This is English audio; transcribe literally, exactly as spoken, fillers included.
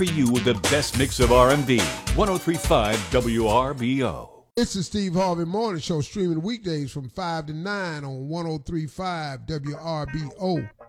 For you with the best mix of R and B. one oh three point five W R B O. It's the Steve Harvey Morning Show, streaming weekdays from five to nine on one oh three point five W R B O.